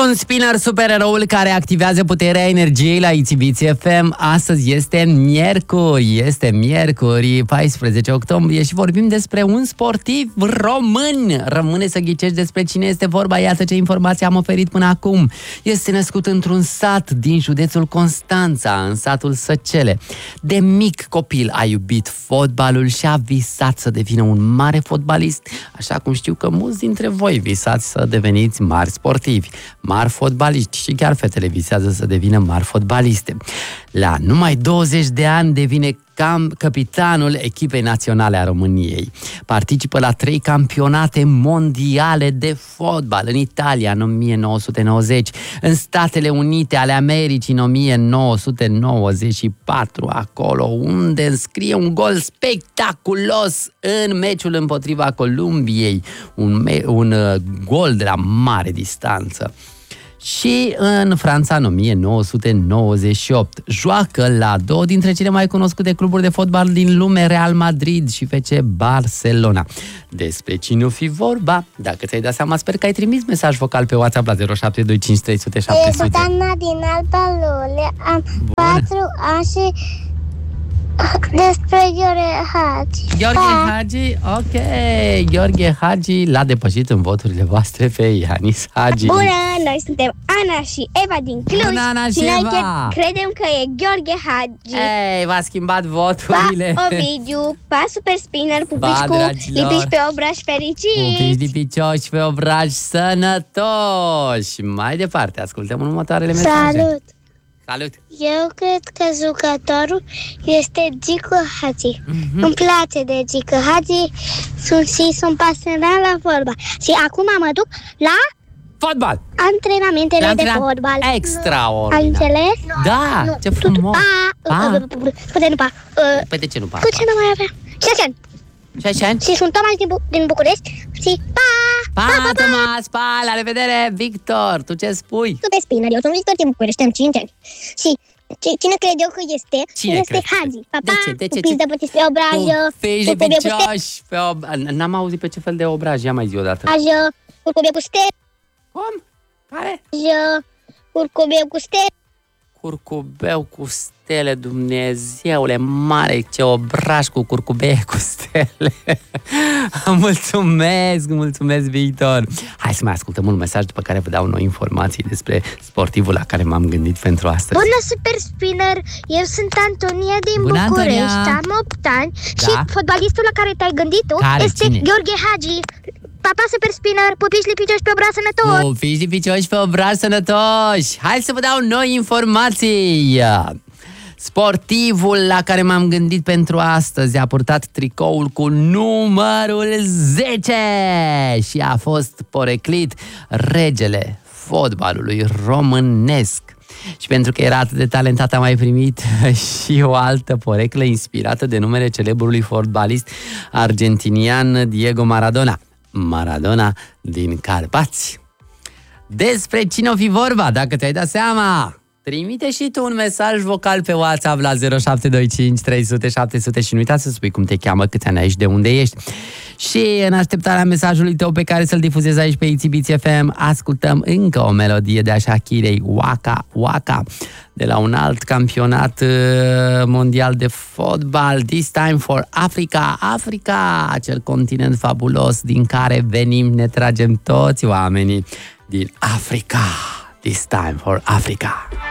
Stone Spinner, supereroul care activează puterea energiei la ITV FM. Astăzi este miercuri, 14 octombrie și vorbim despre un sportiv român. Rămâne să ghicești despre cine este vorba. Iată ce informații am oferit până acum. Este născut într-un sat din județul Constanța, în satul Săcele. De mic copil a iubit fotbalul și a visat să devină un mare fotbalist, așa cum știu că mulți dintre voi visați să deveniți mari sportivi, mari fotbaliști și chiar fetele visează să devină mari fotbaliste. La numai 20 de ani devine capitanul echipei naționale a României. Participă la 3 campionate mondiale de fotbal, în Italia în 1990, în Statele Unite ale Americii în 1994, acolo unde înscrie un gol spectaculos în meciul împotriva Columbiei, un gol de la mare distanță. Și în Franța în 1998 joacă la 2 dintre cele mai cunoscute cluburi de fotbal din lume, Real Madrid și FC Barcelona. Despre cine o fi vorba? Dacă ți-ai dat seama, sper că ai trimis mesaj vocal pe WhatsApp la 0725 300 700. Sunt Ana din Alba Iulia, am 4 ani și despre Gheorghe Hagi. Gheorghe Hagi, ok. Gheorghe Hagi l-a depășit în voturile voastre pe Ianis Hagi. Bună, noi suntem Ana și Eva din Cluj. Bună, Ana și noi Eva. credem că e Gheorghe Hagi. Ei, v-a schimbat voturile. Pa, Ovidiu, pa, Super Spinner, pupici cu lipici pe obraj fericiți. Pupici lipicioși pe obraj sănătoși. Mai departe, ascultăm următoarele mesaje. Salut! Salut! Eu cred că jucătorul este Gică Hagi. Îmi place de Gică Hagi sunt pasionat la fotbal. Și acum mă duc la fotbal! antrenamentele de fotbal. Extraordinar! Ai înțeles? Da, ce frumos! Putem nu pa. Păi de ce nu pa? Cu ce nu mai avea? 6 ani. 6 ani? Și sunt Thomas din București. Și pa! Pa, Thomas! Pa! La revedere! Victor, tu ce spui? Super Spinner, eu sunt Victor din București, am 5 ani. Și cine cred eu că este? Cine este Hagi. Pa, pa! De ce? Pupici de pupici pe obraj. Pupici de picioși pe obraj. N-am auzit pe ce fel de obraj, ia mai zi odată. Curcubie cu stele. Cum? Care? Curcubie cu stele. Curcubeu cu stele, Dumnezeule mare, ce obraj cu curcubee cu stele. Mulțumesc, Victor. Hai să mai ascultăm un mesaj după care vă dau noi informații despre sportivul la care m-am gândit pentru astăzi. Bună, Super Spinner! Eu sunt Antonia din Bună, București, Antonia. am 8 ani și fotbalistul la care te-ai gândit tu este Cine? Gheorghe Hagi. Papa, Super Spinner, pupici lipicioși pe obraj sănătoși. Pupici lipicioși pe obraj sănătoși. Hai să vă dau noi informații. Sportivul la care m-am gândit pentru astăzi a purtat tricoul cu numărul 10 și a fost poreclit regele fotbalului românesc. Și pentru că era atât de talentat, a mai primit și o altă poreclă inspirată de numele celebrului fotbalist argentinian Diego Maradona. Maradona din Carpați. Despre cine o fi vorba, dacă ți-ai dat seama? Trimite și tu un mesaj vocal pe WhatsApp la 0725 300 700 și nu uita să spui cum te cheamă, câți ani ai și de unde ești. Și în așteptarea mesajului tău pe care să-l difuzezi aici pe ITV FM, ascultăm încă o melodie de a Shakirei, Waka Waka, de la un alt campionat mondial de fotbal, This Time for Africa. Africa, acel continent fabulos din care venim, ne tragem toți oamenii din Africa. This Time for Africa.